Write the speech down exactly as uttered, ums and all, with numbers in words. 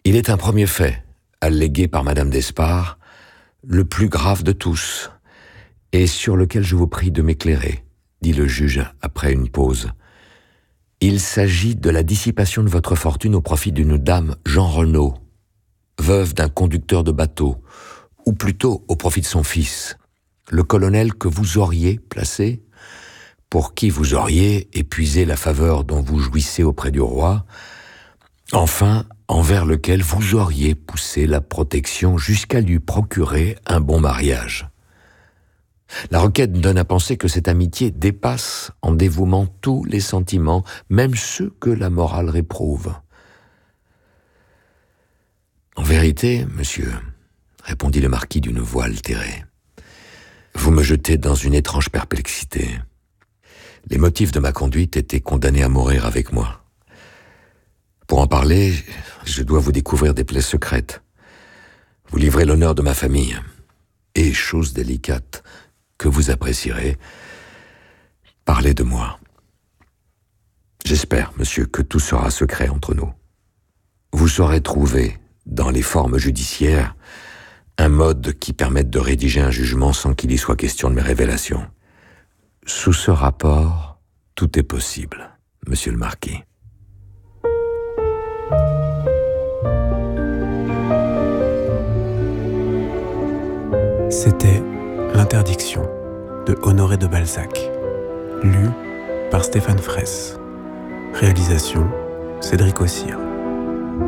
Il est un premier fait, allégué par Madame d'Espard, le plus grave de tous, et sur lequel je vous prie de m'éclairer, dit le juge après une pause. Il s'agit de la dissipation de votre fortune au profit d'une dame, Jean Renaud, veuve d'un conducteur de bateau, ou plutôt au profit de son fils, le colonel que vous auriez placé, pour qui vous auriez épuisé la faveur dont vous jouissez auprès du roi, enfin, envers lequel vous auriez poussé la protection jusqu'à lui procurer un bon mariage. La requête donne à penser que cette amitié dépasse en dévouement tous les sentiments, même ceux que la morale réprouve. En vérité, monsieur, répondit le marquis d'une voix altérée, vous me jetez dans une étrange perplexité. Les motifs de ma conduite étaient condamnés à mourir avec moi. Pour en parler, je dois vous découvrir des plaies secrètes, vous livrer l'honneur de ma famille, et, chose délicate, que vous apprécierez, parler de moi. J'espère, monsieur, que tout sera secret entre nous. Vous saurez trouver, dans les formes judiciaires, un mode qui permette de rédiger un jugement sans qu'il y soit question de mes révélations. Sous ce rapport, tout est possible, monsieur le marquis. C'était L'interdiction de Honoré de Balzac, lu par Stéphane Fraisse. Réalisation Cédric Ossire.